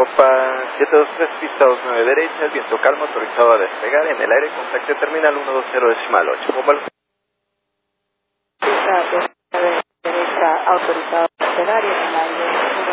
Copa 723, pista 29 derecha, viento calmo, autorizado a despegar en el aire, contacto terminal 120.8. Bomba. Pista 29 derecha, autorizado a despegar en el aire.